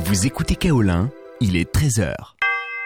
Vous écoutez Kaolin, il est 13h.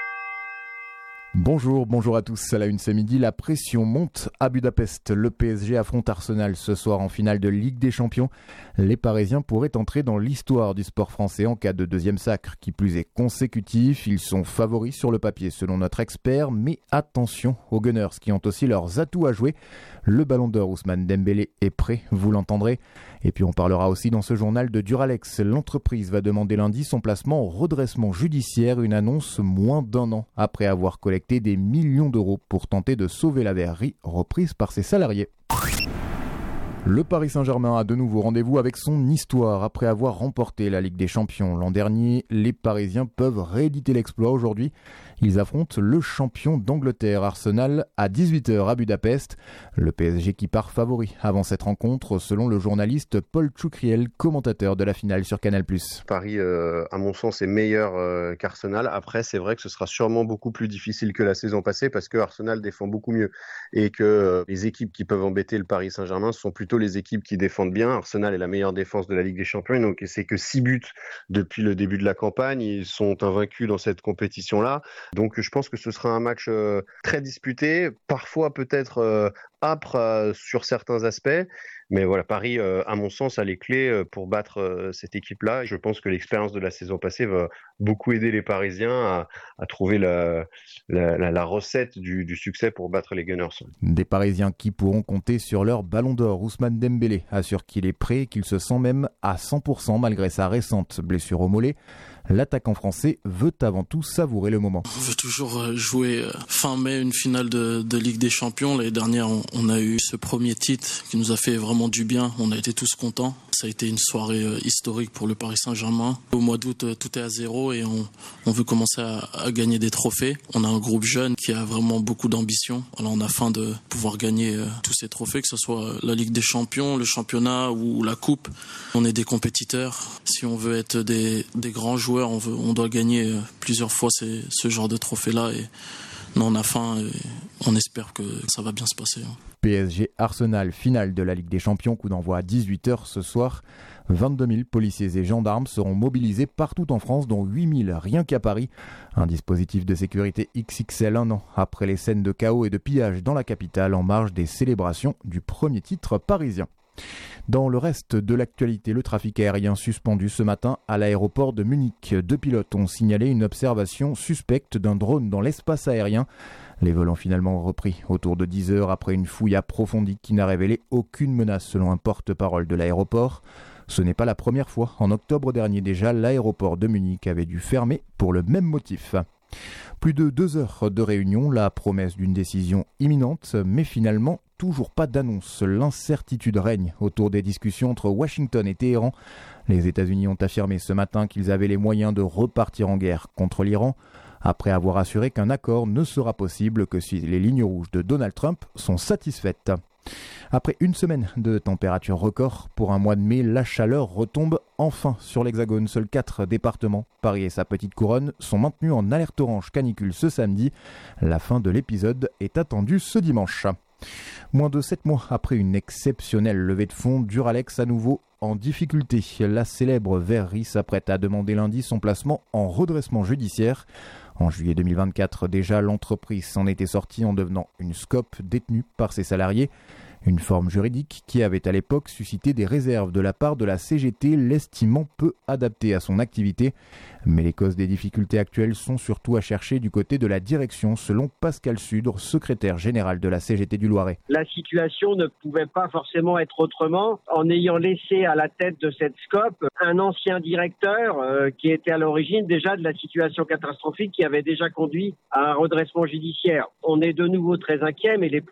Bonjour à tous. À la une ce midi, la pression monte à Budapest. Le PSG affronte Arsenal ce soir en finale de Ligue des Champions. Les Parisiens pourraient entrer dans l'histoire du sport français en cas de deuxième sacre, qui plus est consécutif. Ils sont favoris sur le papier selon notre expert, mais attention aux Gunners qui ont aussi leurs atouts à jouer. Le ballon d'or Ousmane Dembélé est prêt, vous l'entendrez. Et puis on parlera aussi dans ce journal de Duralex. L'entreprise va demander lundi son placement au redressement judiciaire, une annonce moins d'un an après avoir collecté des millions d'euros pour tenter de sauver la verrerie reprise par ses salariés. Le Paris Saint-Germain a de nouveau rendez-vous avec son histoire. Après avoir remporté la Ligue des Champions l'an dernier, les Parisiens peuvent rééditer l'exploit aujourd'hui. Ils affrontent le champion d'Angleterre, Arsenal, à 18h à Budapest. Le PSG qui part favori avant cette rencontre, selon le journaliste Paul Tchoucriel, commentateur de la finale sur Canal+. Paris, à mon sens, est meilleur qu'Arsenal. Après, c'est vrai que ce sera sûrement beaucoup plus difficile que la saison passée parce que Arsenal défend beaucoup mieux et que les équipes qui peuvent embêter le Paris Saint-Germain sont plutôt les équipes qui défendent bien. Arsenal est la meilleure défense de la Ligue des Champions, donc c'est que 6 buts depuis le début de la campagne. Ils sont invaincus dans cette compétition-là. Donc je pense que ce sera un match très disputé, parfois peut-être âpre sur certains aspects. Mais voilà, Paris, à mon sens, a les clés pour battre cette équipe-là. Je pense que l'expérience de la saison passée va beaucoup aider les Parisiens à trouver la recette du succès pour battre les Gunners. Des Parisiens qui pourront compter sur leur ballon d'or. Ousmane Dembélé assure qu'il est prêt, qu'il se sent même à 100% malgré sa récente blessure au mollet. L'attaquant français veut avant tout savourer le moment. On veut toujours jouer fin mai une finale de Ligue des Champions. L'année dernière, on a eu ce premier titre qui nous a fait vraiment du bien. On a été tous contents. Ça a été une soirée historique pour le Paris Saint-Germain. Au mois d'août, tout est à zéro et on veut commencer à gagner des trophées. On a un groupe jeune qui a vraiment beaucoup d'ambition. Alors on a faim de pouvoir gagner tous ces trophées, que ce soit la Ligue des Champions, le championnat ou la Coupe. On est des compétiteurs. Si on veut être des grands joueurs, on doit gagner plusieurs fois ce genre de trophée-là. Et on a faim et on espère que ça va bien se passer. PSG Arsenal, finale de la Ligue des Champions, coup d'envoi à 18h ce soir. 22 000 policiers et gendarmes seront mobilisés partout en France, dont 8 000 rien qu'à Paris. Un dispositif de sécurité XXL un an après les scènes de chaos et de pillage dans la capitale en marge des célébrations du premier titre parisien. Dans le reste de l'actualité, le trafic aérien suspendu ce matin à l'aéroport de Munich. 2 pilotes ont signalé une observation suspecte d'un drone dans l'espace aérien. Les vols ont finalement repris autour de 10 heures après une fouille approfondie qui n'a révélé aucune menace selon un porte-parole de l'aéroport. Ce n'est pas la première fois. En octobre dernier déjà, l'aéroport de Munich avait dû fermer pour le même motif. Plus de 2 heures de réunion, la promesse d'une décision imminente, mais finalement toujours pas d'annonce. L'incertitude règne autour des discussions entre Washington et Téhéran. Les États-Unis ont affirmé ce matin qu'ils avaient les moyens de repartir en guerre contre l'Iran, après avoir assuré qu'un accord ne sera possible que si les lignes rouges de Donald Trump sont satisfaites. Après une semaine de température record, pour un mois de mai, la chaleur retombe enfin sur l'Hexagone. Seuls 4 départements, Paris et sa petite couronne, sont maintenus en alerte orange canicule ce samedi. La fin de l'épisode est attendue ce dimanche. Moins de 7 mois après une exceptionnelle levée de fonds, Duralex à nouveau en difficulté. La célèbre verrerie s'apprête à demander lundi son placement en redressement judiciaire. En juillet 2024, déjà, l'entreprise s'en était sortie en devenant une SCOP détenue par ses salariés. Une forme juridique qui avait à l'époque suscité des réserves de la part de la CGT, l'estimant peu adaptée à son activité. Mais les causes des difficultés actuelles sont surtout à chercher du côté de la direction, selon Pascal Sudre, secrétaire général de la CGT du Loiret. La situation ne pouvait pas forcément être autrement en ayant laissé à la tête de cette SCOP un ancien directeur qui était à l'origine déjà de la situation catastrophique qui avait déjà conduit à un redressement judiciaire. On est de nouveau très inquiets, mais les